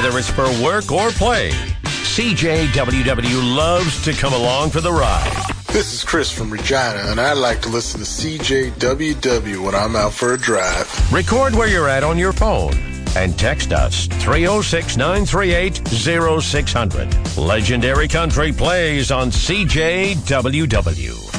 whether it's for work or play. CJWW loves to come along for the ride. This is Chris from Regina, and I like to listen to CJWW when I'm out for a drive. Record where you're at on your phone and text us 306-938-0600. Legendary Country plays on CJWW.